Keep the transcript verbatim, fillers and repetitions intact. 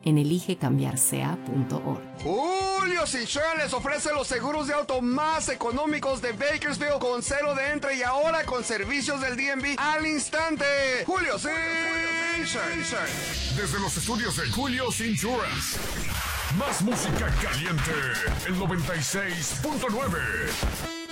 en elige cambiar c a punto org. Julio's Insurance les ofrece los seguros de auto más económicos de Bakersfield con cero de entre y ahora con servicios del D M V al instante. Julio's Insurance. Desde los estudios de Julio's Insurance. Más música caliente. El noventa y seis punto nueve.